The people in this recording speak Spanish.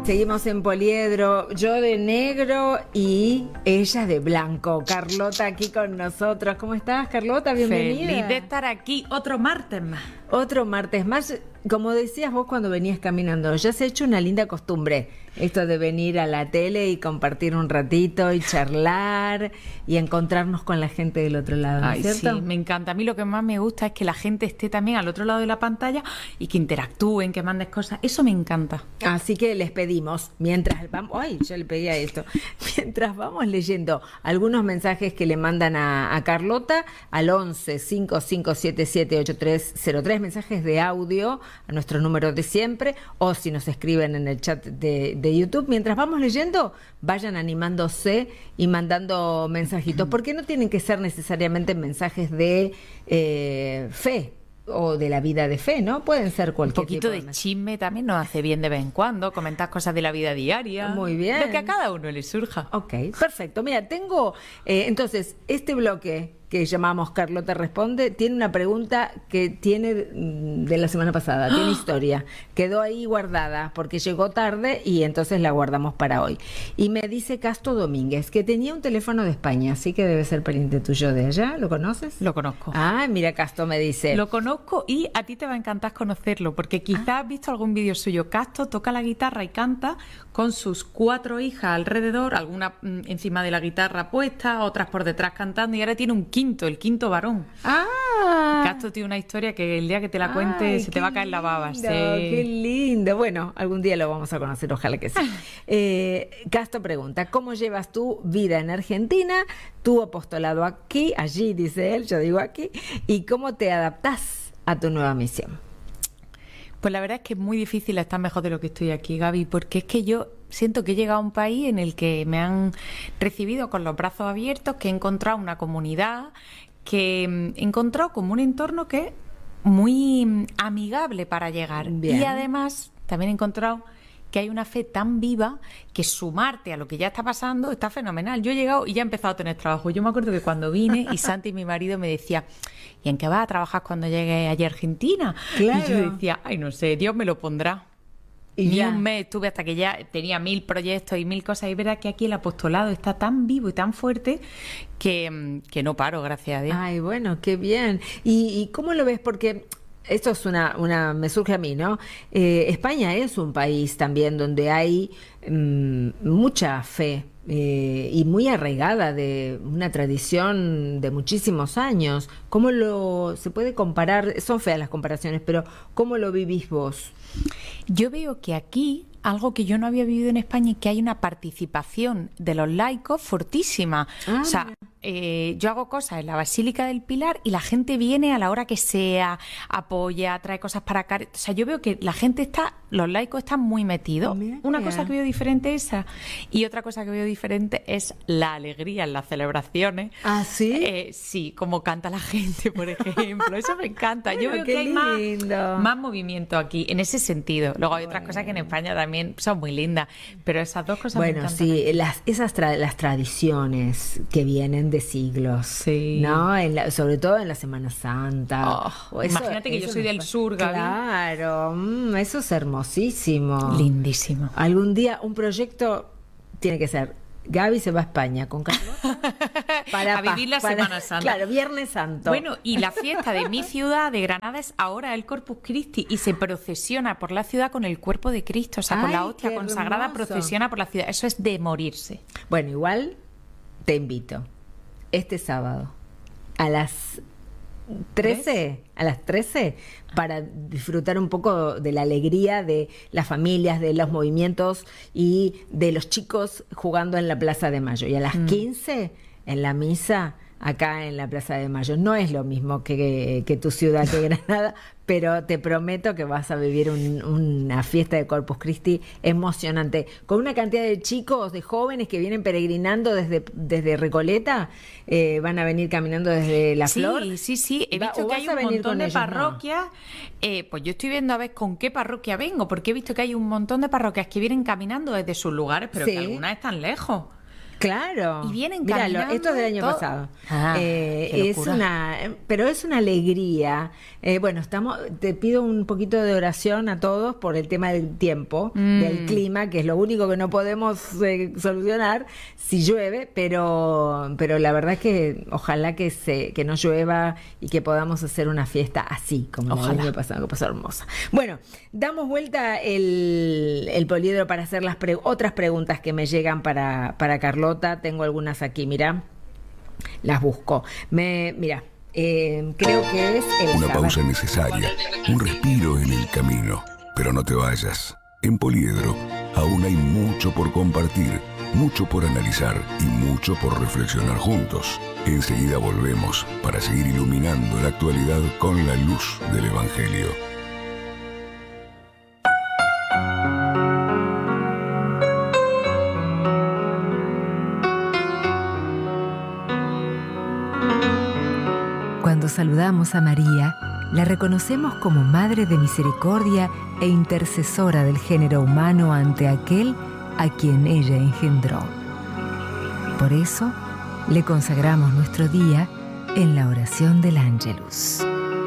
Seguimos en Poliedro, yo de negro y ella de blanco. Carlota aquí con nosotros. ¿Cómo estás, Carlota? Bienvenida. Feliz de estar aquí otro martes más. Otro martes más. Como decías vos cuando venías caminando, ya se ha hecho una linda costumbre esto de venir a la tele y compartir un ratito y charlar y encontrarnos con la gente del otro lado, ¿no es cierto? Sí, me encanta. A mí lo que más me gusta es que la gente esté también al otro lado de la pantalla y que interactúen, que mandes cosas. Eso me encanta. Así que les pedimos, mientras vamos... ¡Ay! Yo le pedía esto. Mientras vamos leyendo algunos mensajes que le mandan a Carlota al 11 5577 8303, mensajes de audio a nuestro número de siempre, o si nos escriben en el chat de YouTube. Mientras vamos leyendo, vayan animándose y mandando mensajitos, porque no tienen que ser necesariamente mensajes de fe o de la vida de fe, ¿no? Pueden ser cualquier Un poquito tipo de chisme también nos hace bien de vez en cuando, comentar cosas de la vida diaria. Muy bien. Lo que a cada uno le surja. Ok, perfecto. Mira, tengo entonces este bloque que llamamos Carlota Responde, tiene una pregunta que tiene de la semana pasada, tiene historia, quedó ahí guardada porque llegó tarde y entonces la guardamos para hoy. Y me dice Casto Domínguez que tenía un teléfono de España, así que debe ser pariente tuyo de allá, ¿lo conoces? Lo conozco. Ah, mira, Casto me dice. Lo conozco y a ti te va a encantar conocerlo, porque quizás has visto algún vídeo suyo. Casto toca la guitarra y canta con sus 4 hijas alrededor, alguna encima de la guitarra puesta, otras por detrás cantando, y ahora tiene un el quinto varón. Casto tiene una historia que el día que te la cuente se te va a caer la baba. Sí. Qué lindo. Bueno, algún día lo vamos a conocer, ojalá que sí. Casto pregunta, ¿cómo llevas tu vida en Argentina, tu apostolado allí, dice él, yo digo aquí, y cómo te adaptás a tu nueva misión? Pues la verdad es que es muy difícil estar mejor de lo que estoy aquí, Gaby, porque es que yo siento que he llegado a un país en el que me han recibido con los brazos abiertos, que he encontrado una comunidad, que he encontrado como un entorno que es muy amigable para llegar. Bien. Y además también he encontrado que hay una fe tan viva que sumarte a lo que ya está pasando está fenomenal. Yo he llegado y ya he empezado a tener trabajo. Yo me acuerdo que cuando vine y Santi, mi marido, me decía, ¿y en qué vas a trabajar cuando llegues allí a Argentina? Claro. Y yo decía, ay, no sé, Dios me lo pondrá. Y ni un mes estuve hasta que ya tenía 1000 proyectos y 1000 cosas. Y verás que aquí el apostolado está tan vivo y tan fuerte que no paro, gracias a Dios. Ay, bueno, qué bien. ¿Y cómo lo ves? Porque esto es me surge a mí, ¿no? España es un país también donde hay mucha fe y muy arraigada de una tradición de muchísimos años. ¿Cómo se puede comparar? Son feas las comparaciones, pero ¿cómo lo vivís vos? Yo veo que aquí, algo que yo no había vivido en España, es que hay una participación de los laicos fortísima. O sea, yo hago cosas en la Basílica del Pilar y la gente viene a la hora que sea, apoya, trae cosas para acá. O sea, yo veo que la gente los laicos están muy metidos. Una cosa que veo diferente es esa. Y otra cosa que veo diferente es la alegría en las celebraciones. ¿Ah, sí? Sí, como canta la gente, por ejemplo. Eso me encanta. Bueno, yo veo que hay lindo. más movimiento aquí, en ese sentido. Luego hay otras cosas que en España también son muy lindas, pero esas dos cosas me encantan. Bueno, sí, las tradiciones que vienen de siglos, sí, ¿no? Sobre todo en la Semana Santa. Imagínate que yo soy del sur, Gaby. Claro, eso es hermosísimo. Lindísimo. Algún día un proyecto tiene que ser Gaby se va a España con Carlota a vivir la Semana Santa. Claro, Viernes Santo. Bueno, y la fiesta de mi ciudad, de Granada, es ahora el Corpus Christi y se procesiona por la ciudad con el cuerpo de Cristo, o sea, con la hostia consagrada, procesiona por la ciudad. Eso es de morirse. Bueno, igual te invito este sábado a las 13, para disfrutar un poco de la alegría de las familias, de los movimientos y de los chicos jugando en la Plaza de Mayo. Y a las 15 en la misa acá en la Plaza de Mayo. No es lo mismo que tu ciudad, que Granada, pero te prometo que vas a vivir una fiesta de Corpus Christi emocionante, con una cantidad de chicos, de jóvenes que vienen peregrinando desde Recoleta, van a venir caminando desde La Flor. Sí, he visto que hay un montón de parroquias. Pues yo estoy viendo a ver con qué parroquia vengo, porque he visto que hay un montón de parroquias que vienen caminando desde sus lugares, pero que algunas están lejos. Claro. Y vienen Míralo, caminando. esto es del año todo. pasado. Qué Es locura. pero es una alegría. Bueno, te pido un poquito de oración a todos por el tema del tiempo, del clima, que es lo único que no podemos solucionar si llueve, pero la verdad es que ojalá que no llueva y que podamos hacer una fiesta así, como el año pasado, que pasó hermosa. Bueno, damos vuelta el poliedro para hacer las otras preguntas que me llegan para Carlota. Tengo algunas aquí, mira, las busco. Mira, creo que es una pausa necesaria, un respiro en el camino. Pero no te vayas. En Poliedro aún hay mucho por compartir, mucho por analizar y mucho por reflexionar juntos. Enseguida volvemos para seguir iluminando la actualidad con la luz del Evangelio. Cuando saludamos a María, la reconocemos como Madre de Misericordia e intercesora del género humano ante aquel a quien ella engendró. Por eso, le consagramos nuestro día en la oración del Ángelus.